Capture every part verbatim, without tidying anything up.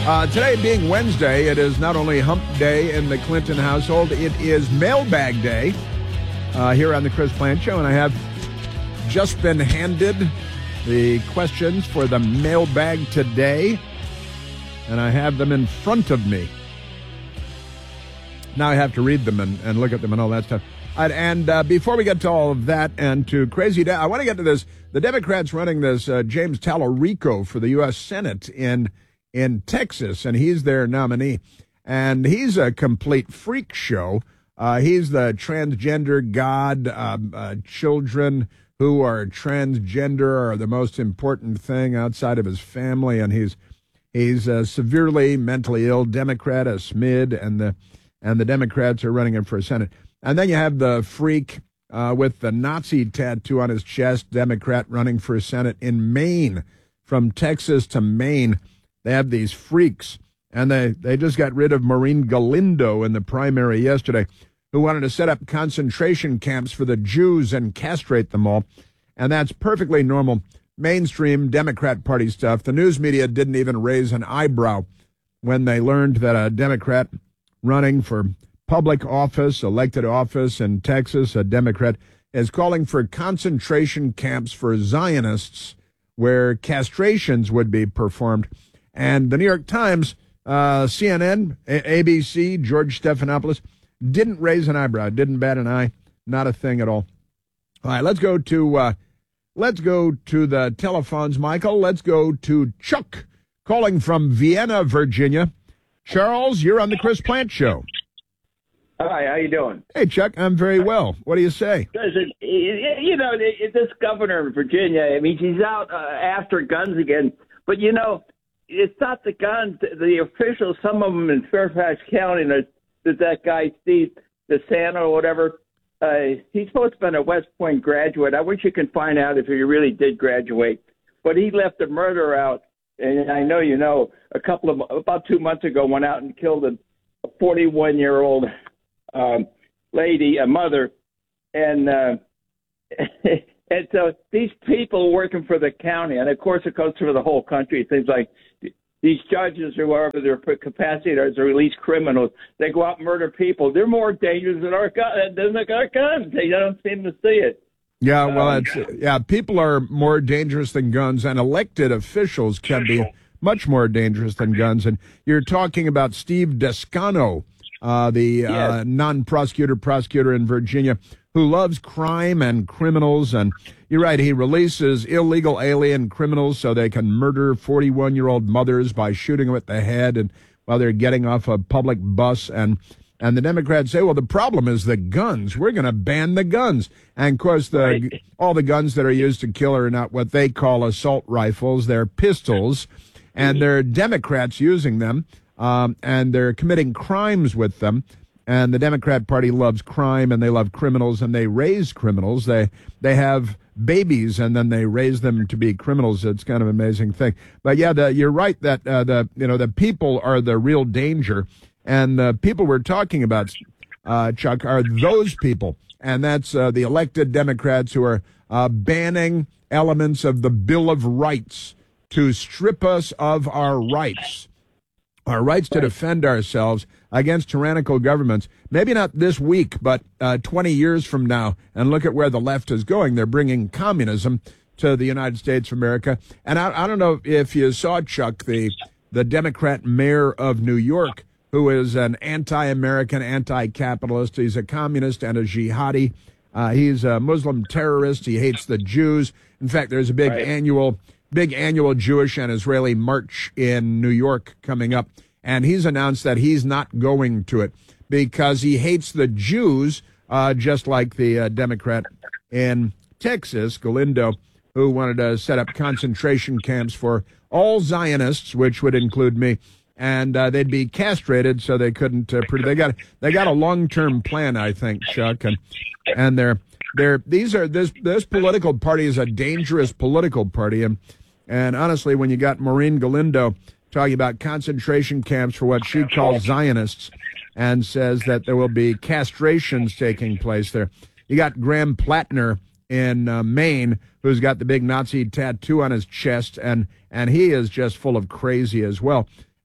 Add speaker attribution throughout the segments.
Speaker 1: Uh, today being Wednesday, it is not only hump day in the Clinton household, it is mailbag day uh, here on the Chris Plante Show, and I have just been handed the questions for the mailbag today, and I have them in front of me. Now I have to read them and, and look at them and all that stuff. And, and uh, before we get to all of that and to crazy day, I want to get to this. The Democrats running this uh, James Talarico for the U S Senate in in Texas, and he's their nominee. And he's a complete freak show. Uh, he's the transgender god. Uh, uh, children who are transgender are the most important thing outside of his family, and he's he's a severely mentally ill Democrat, a S M I D, and the and the Democrats are running him for Senate. And then you have the freak uh, with the Nazi tattoo on his chest, Democrat running for Senate in Maine, from Texas to Maine. They have these freaks, and they, they just got rid of Maureen Galindo in the primary yesterday, who wanted to set up concentration camps for the Jews and castrate them all. And that's perfectly normal mainstream Democrat Party stuff. The news media didn't even raise an eyebrow when they learned that a Democrat running for public office, elected office in Texas, a Democrat, is calling for concentration camps for Zionists where castrations would be performed. And the New York Times, uh, C N N, A B C, George Stephanopoulos, didn't raise an eyebrow, didn't bat an eye, not a thing at all. All right, let's go to uh, let's go to the telephones, Michael. Let's go to Chuck, calling from Vienna, Virginia. Charles, you're on the Chris Plante Show.
Speaker 2: Hi, how you doing?
Speaker 1: Hey, Chuck, I'm very well. What do you say?
Speaker 2: You know, this governor in Virginia, I mean, she's out uh, after guns again. But, you know, it's not the guns. The officials, some of them in Fairfax County, that that guy, Steve DeSanto or whatever, uh, he's supposed to have been a West Point graduate. I wish you could find out if he really did graduate. But he left a murder out, and I know you know, a couple of, about two months ago, went out and killed a forty-one-year-old um, lady, a mother, and uh, and so these people working for the county, and of course it goes through the whole country, it seems like these judges or whatever their capacity are to release criminals, they go out and murder people. They're more dangerous than our guns. Than our guns. They don't seem to see it.
Speaker 1: Yeah, well, um, it's, yeah, people are more dangerous than guns, and elected officials can be much more dangerous than guns. And you're talking about Steve Descano, uh, the yes. uh, non-prosecutor prosecutor in Virginia, who loves crime and criminals. And you're right, he releases illegal alien criminals so they can murder forty-one-year-old mothers by shooting them at the head and while they're getting off a public bus. And and the Democrats say, well, the problem is the guns. We're going to ban the guns. And, of course, the right. all the guns that are used to kill are not what they call assault rifles. They're pistols, and they're Democrats using them, um, and they're committing crimes with them. And the Democrat Party loves crime, and they love criminals, and they raise criminals. They they have babies, and then they raise them to be criminals. It's kind of an amazing thing. But yeah, the, you're right that uh, the you know the people are the real danger, and the people we're talking about, uh, Chuck, are those people, and that's uh, the elected Democrats who are uh, banning elements of the Bill of Rights to strip us of our rights. Our rights to defend ourselves against tyrannical governments, maybe not this week, but uh, twenty years from now. And look at where the left is going. They're bringing communism to the United States of America. And I, I don't know if you saw, Chuck, the, the Democrat mayor of New York, who is an anti-American, anti-capitalist. He's a communist and a jihadi. Uh, he's a Muslim terrorist. He hates the Jews. In fact, there's a big right. annual... Big annual Jewish and Israeli march in New York coming up, and he's announced that he's not going to it because he hates the Jews, uh, just like the uh, Democrat in Texas, Galindo, who wanted to set up concentration camps for all Zionists, which would include me, and uh, they'd be castrated so they couldn't. Uh, they got they got a long-term plan, I think, Chuck, and and they're. They're, these are this this political party is a dangerous political party, and and honestly, when you got Maureen Galindo talking about concentration camps for what she calls Zionists, and says that there will be castrations taking place there, you got Graham Plattner in uh, Maine, who's got the big Nazi tattoo on his chest, and and he is just full of crazy as well.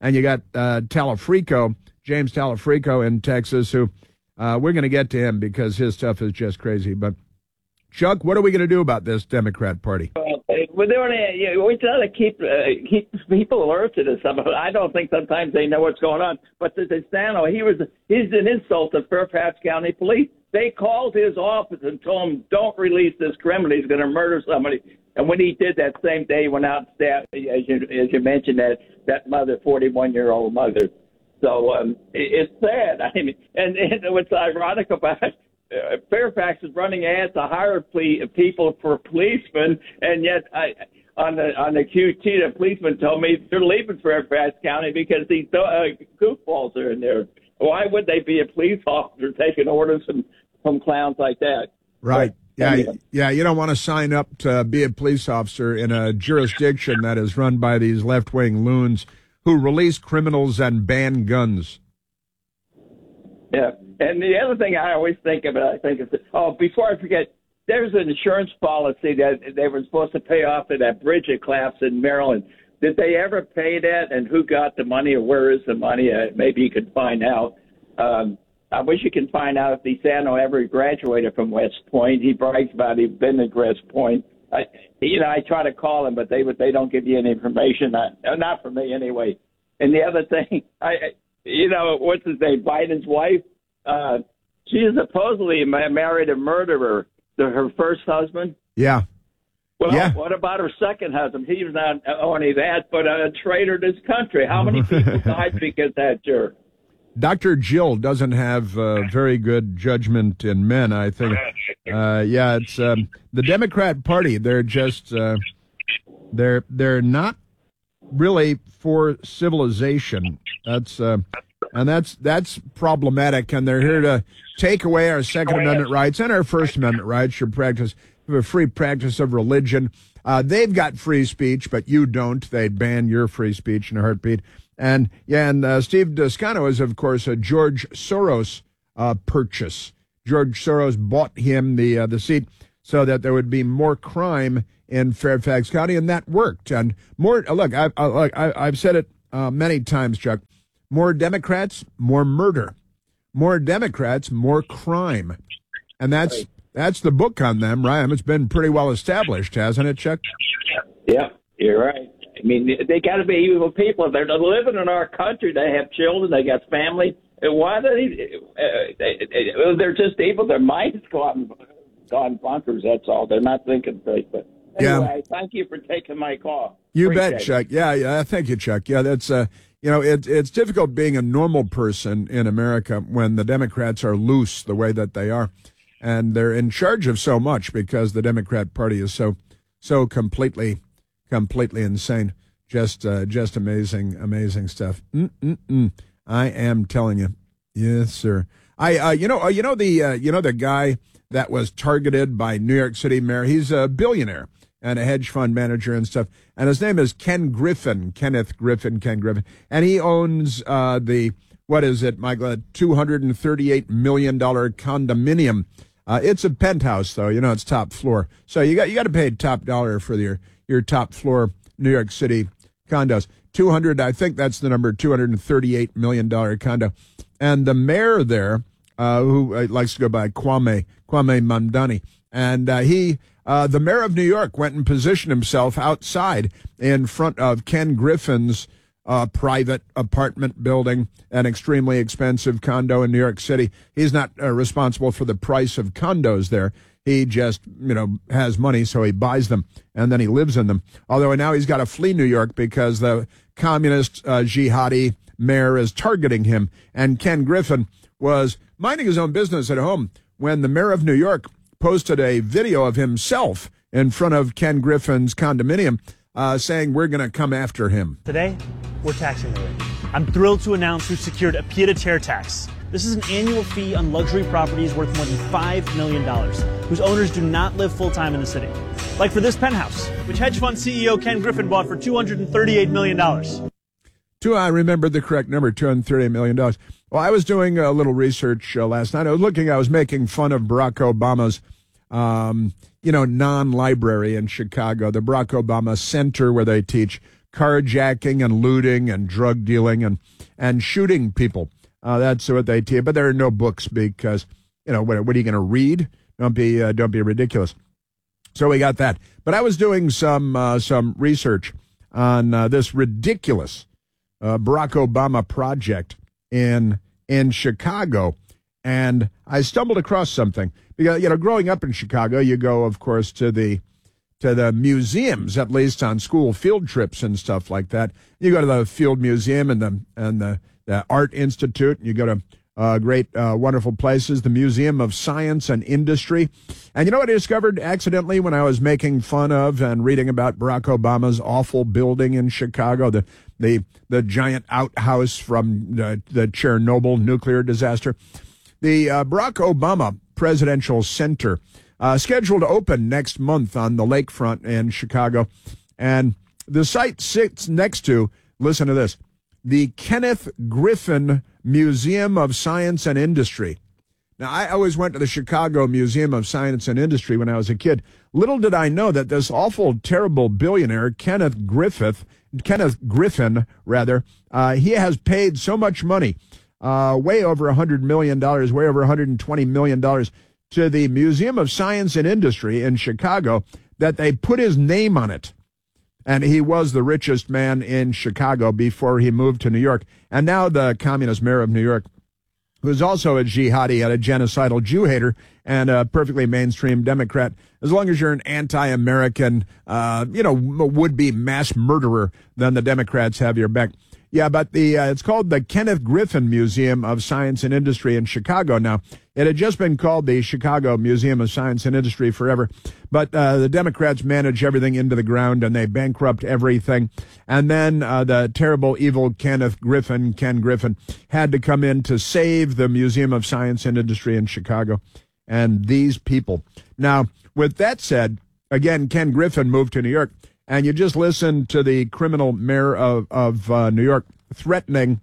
Speaker 1: And you got uh, Talafrico, James Talafrico in Texas, who uh, we're going to get to him because his stuff is just crazy. But, Chuck, what are we going to do about this Democrat Party?
Speaker 2: Well, we're doing it. You know, we try to keep uh, keep people alerted to something. I don't think sometimes they know what's going on. But the Destano, he was he's an insult to Fairfax County Police. They called his office and told him, "Don't release this criminal. He's going to murder somebody." And when he did that same day, he went out and stabbed, as you, as you mentioned, that, that mother, forty-one-year-old mother. So um, it, it's sad. I mean, and, and what's ironic about it, uh, Fairfax is running ads to hire ple- people for policemen, and yet I, on the on the Q T, the policeman told me they're leaving Fairfax County because these uh, goofballs are in there. Why would they be a police officer taking orders from, from clowns like that?
Speaker 1: Right.
Speaker 2: But,
Speaker 1: Yeah, yeah, you don't want to sign up to be a police officer in a jurisdiction that is run by these left-wing loons who release criminals and ban guns.
Speaker 2: Yeah, and the other thing I always think of, I think, is, oh, before I forget, there's an insurance policy that they were supposed to pay off of that bridge that collapsed in Maryland. Did they ever pay that, and who got the money, or where is the money? Uh, maybe you could find out. Um, I wish you can find out if DeSanto ever graduated from West Point. He brags about he's been at West Point. I, you know, I try to call him, but they they don't give you any information. Not, not for me anyway. And the other thing, I, you know, what's his name? Biden's wife. Uh, she is supposedly married a murderer to her first husband.
Speaker 1: Yeah.
Speaker 2: Well,
Speaker 1: yeah.
Speaker 2: What about her second husband? He was not only that, but a traitor to this country. How many people died because of that jerk?
Speaker 1: Doctor Jill doesn't have uh, very good judgment in men, I think. Uh, yeah, it's um, the Democrat Party. They're just uh, they're they're not really for civilization. That's uh, and that's that's problematic. And they're here to take away our Second Amendment rights and our First Amendment rights. Your practice, a free practice of religion. Uh, they've got free speech, but you don't. They'd ban your free speech in a heartbeat. And yeah, and uh, Steve Descano is, of course, a George Soros uh, purchase. George Soros bought him the uh, the seat so that there would be more crime in Fairfax County, and that worked. And more, look, I, I, look, I, I've said it uh, many times, Chuck. More Democrats, more murder. More Democrats, more crime. And that's that's the book on them, right? It's been pretty well established, hasn't it, Chuck?
Speaker 2: Yeah, you're right. I mean, they got to be evil people. They're living in our country. They have children. They got family. And why do they, uh, they, they? They're just evil. Their minds gone gone bonkers. That's all. They're not thinking straight. But anyway, yeah. Thank you for taking my call.
Speaker 1: You
Speaker 2: Appreciate
Speaker 1: bet, Chuck. Yeah, yeah. Thank you, Chuck. Yeah, that's uh, you know, it, it's difficult being a normal person in America when the Democrats are loose the way that they are, and they're in charge of so much because the Democrat Party is so so completely. Completely insane. Just uh, just amazing, amazing stuff. Mm-mm-mm. I am telling you. Yes, sir. I uh, you know uh, you know the uh, you know the guy that was targeted by New York City mayor. He's a billionaire and a hedge fund manager and stuff. And his name is Ken Griffin, Kenneth Griffin, Ken Griffin. And he owns uh, the, what is it, Michael, two hundred thirty-eight million dollars condominium. Uh, it's a penthouse, though. You know, it's top floor. So you got you got to pay top dollar for your, your top floor New York City condos. two hundred, I think that's the number, two hundred thirty-eight million dollars condo. And the mayor there, uh, who uh, likes to go by Kwame, Kwame Mamdani, and uh, he, uh, the mayor of New York, went and positioned himself outside in front of Ken Griffin's uh, private apartment building, an extremely expensive condo in New York City. He's not uh, responsible for the price of condos there. He just, you know, has money, so he buys them, and then he lives in them. Although now he's got to flee New York because the communist uh, jihadi mayor is targeting him. And Ken Griffin was minding his own business at home when the mayor of New York posted a video of himself in front of Ken Griffin's condominium uh, saying, we're going to come after him.
Speaker 3: Today, we're taxing the rich. I'm thrilled to announce we've secured a pied-à-terre tax. This is an annual fee on luxury properties worth more than five million dollars, whose owners do not live full-time in the city. Like for this penthouse, which hedge fund C E O Ken Griffin bought for two hundred thirty-eight million dollars.
Speaker 1: Two, I remember the correct number, two hundred thirty-eight million dollars. Well, I was doing a little research uh, last night. I was looking, I was making fun of Barack Obama's, um, you know, non-library in Chicago, the Barack Obama Center where they teach carjacking and looting and drug dealing and, and shooting people. Uh, that's what they teach. But there are no books because, you know, what, what are you going to read? Don't be uh, don't be ridiculous. So we got that. But I was doing some uh, some research on uh, this ridiculous uh, Barack Obama project in in Chicago, and I stumbled across something. Because, you know, growing up in Chicago, you go, of course, to the to the museums, at least on school field trips and stuff like that. You go to the Field Museum and the and the, the Art Institute. You go to uh, great, uh, wonderful places, the Museum of Science and Industry. And you know what I discovered accidentally when I was making fun of and reading about Barack Obama's awful building in Chicago, the the the giant outhouse from the, the Chernobyl nuclear disaster. The uh, Barack Obama Presidential Center, uh, scheduled to open next month on the lakefront in Chicago. And the site sits next to, listen to this, the Kenneth Griffin Museum of Science and Industry. Now, I always went to the Chicago Museum of Science and Industry when I was a kid. Little did I know that this awful, terrible billionaire, Kenneth Griffith, Kenneth Griffin, rather, uh, he has paid so much money, uh, way over one hundred million dollars, way over one hundred twenty million dollars, to the Museum of Science and Industry in Chicago, that they put his name on it. And he was the richest man in Chicago before he moved to New York. And now the communist mayor of New York, who's also a jihadi and a genocidal Jew hater and a perfectly mainstream Democrat. As long as you're an anti-American, uh, you know, would-be mass murderer, then the Democrats have your back. Yeah, but the uh, it's called the Kenneth Griffin Museum of Science and Industry in Chicago now. It had just been called the Chicago Museum of Science and Industry forever, but uh, the Democrats manage everything into the ground, and they bankrupt everything. And then uh, the terrible, evil Kenneth Griffin, Ken Griffin, had to come in to save the Museum of Science and Industry in Chicago. And these people. Now, with that said, again, Ken Griffin moved to New York. And you just listen to the criminal mayor of, of uh, New York threatening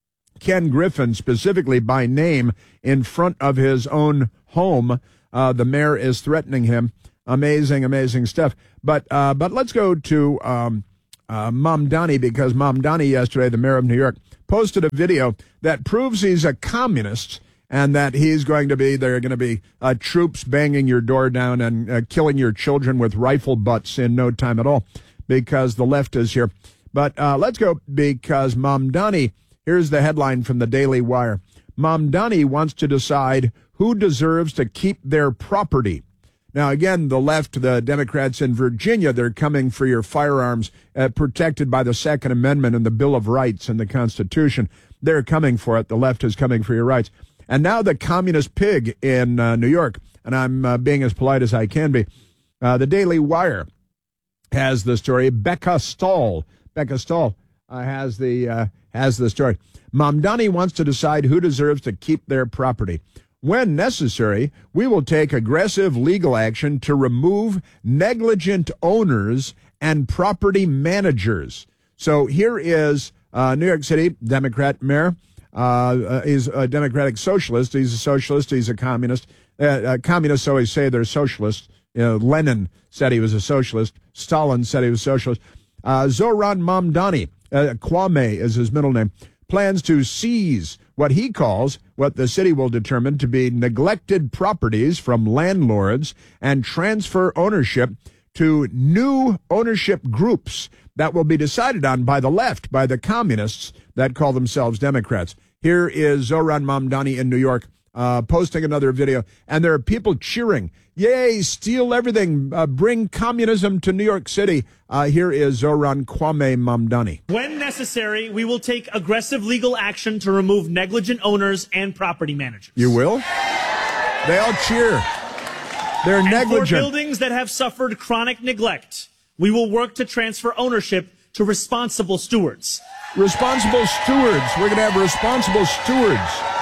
Speaker 1: Ken Griffin specifically by name in front of his own home. Uh, the mayor is threatening him. Amazing, amazing stuff. But uh, but let's go to um, uh, Mamdani, because Mamdani yesterday, the mayor of New York, posted a video that proves he's a communist and that he's going to be, there are going to be uh, troops banging your door down and uh, killing your children with rifle butts in no time at all, because the left is here. But uh, let's go, because Mamdani, here's the headline from the Daily Wire. Mamdani wants to decide who deserves to keep their property. Now, again, the left, the Democrats in Virginia, they're coming for your firearms uh, protected by the Second Amendment and the Bill of Rights and the Constitution. They're coming for it. The left is coming for your rights. And now the communist pig in uh, New York, and I'm uh, being as polite as I can be, uh, the Daily Wire has the story. Becca Stahl, Becca Stahl uh, has the uh, has the story. Mamdani wants to decide who deserves to keep their property. When necessary, we will take aggressive legal action to remove negligent owners and property managers. So here is uh, New York City Democrat mayor. Uh, he's a Democratic socialist. He's a socialist. He's a communist. Uh, uh, communists always say they're socialists. You know, Lenin said he was a socialist. Stalin said he was a socialist. Uh, Zoran Mamdani, uh, Kwame is his middle name, plans to seize what he calls, what the city will determine to be neglected properties from landlords and transfer ownership to new ownership groups that will be decided on by the left, by the communists that call themselves Democrats. Here is Zoran Mamdani in New York uh, posting another video, and there are people cheering. Yay, steal everything, uh, bring communism to New York City. Uh, here is Zoran Kwame Mamdani.
Speaker 3: When necessary, we will take aggressive legal action to remove negligent owners and property managers.
Speaker 1: You will? They all cheer. They're
Speaker 3: and
Speaker 1: negligent.
Speaker 3: For buildings that have suffered chronic neglect, we will work to transfer ownership to responsible stewards.
Speaker 1: Responsible stewards. We're going to have responsible stewards.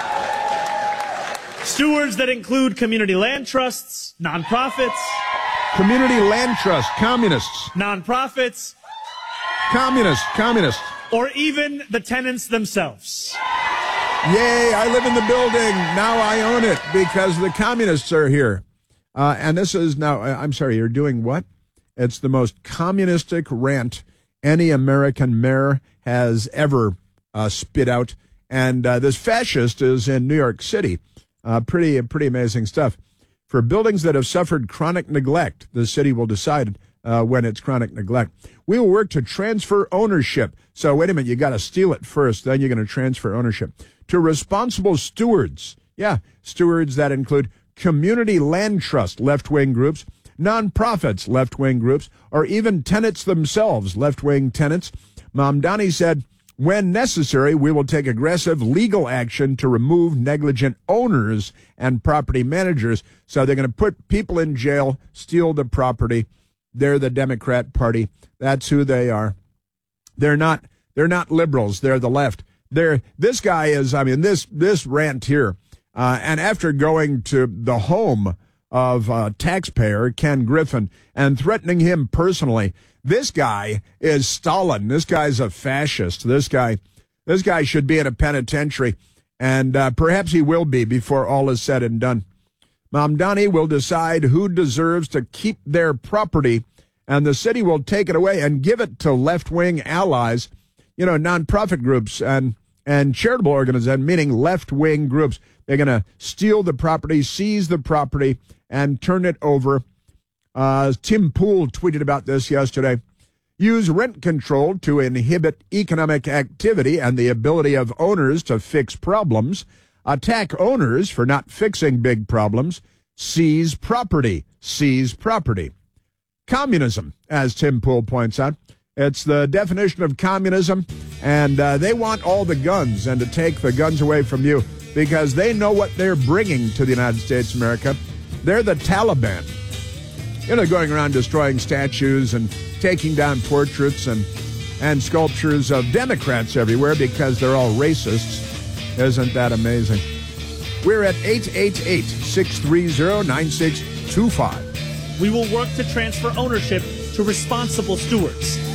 Speaker 3: Stewards that include community land trusts, nonprofits.
Speaker 1: Community land trust, communists.
Speaker 3: Nonprofits.
Speaker 1: Communists, communists.
Speaker 3: Or even the tenants themselves.
Speaker 1: Yay, I live in the building. Now I own it because the communists are here. Uh, and this is now, I'm sorry, you're doing what? It's the most communistic rant any American mayor has ever uh, spit out. And uh, this fascist is in New York City. Uh, pretty, pretty amazing stuff. For buildings that have suffered chronic neglect, the city will decide uh, when it's chronic neglect. We will work to transfer ownership. So wait a minute, you got to steal it first, then you're going to transfer ownership. To responsible stewards. Yeah, stewards that include community land trust, left-wing groups, nonprofits, left-wing groups, or even tenants themselves, left-wing tenants. Mamdani said, when necessary, we will take aggressive legal action to remove negligent owners and property managers. So they're going to put people in jail, steal the property. They're the Democrat Party. That's who they are. They're not, they're not liberals. They're the left. They're, this guy is, I mean, this, this rant here. Uh, and after going to the home of uh, taxpayer Ken Griffin and threatening him personally, this guy is Stalin. This guy's a fascist. This guy, this guy should be in a penitentiary, and uh, perhaps he will be before all is said and done. Mamdani will decide who deserves to keep their property, and the city will take it away and give it to left-wing allies, you know, nonprofit groups and and charitable organizations, meaning left-wing groups. They're going to steal the property, seize the property, and turn it over. Uh, Tim Pool tweeted about this yesterday. Use rent control to inhibit economic activity and the ability of owners to fix problems. Attack owners for not fixing big problems. Seize property. Seize property. Communism, as Tim Pool points out. It's the definition of communism, and uh, they want all the guns and to take the guns away from you because they know what they're bringing to the United States of America. They're the Taliban. You know, going around destroying statues and taking down portraits and, and sculptures of Democrats everywhere because they're all racists. Isn't that amazing? We're at eight eight eight, six three zero, nine six two five.
Speaker 3: We will work to transfer ownership to responsible stewards.